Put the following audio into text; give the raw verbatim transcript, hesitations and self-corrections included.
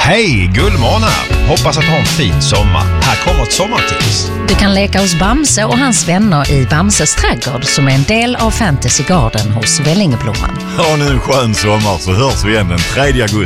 Hej, Gullmån här. Hoppas att du har en fin sommar. Här kommer ett sommartips. Du kan leka hos Bamse och hans vänner i Bamses trädgård som är en del av Fantasy Garden hos Vällingeblomman. Ha nu en skön sommar så hörs vi igen den tredje augusti.